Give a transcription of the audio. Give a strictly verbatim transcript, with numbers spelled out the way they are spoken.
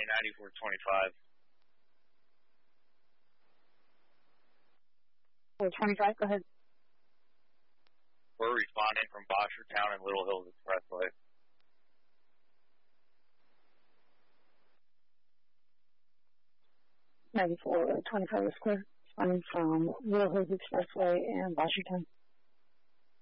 County, ninety-four twenty-five. four twenty-five, go ahead. We're responding from Boshertown and Little Hills Expressway. ninety-four twenty-five is clear. Responding from Little Hills Expressway and Boshertown.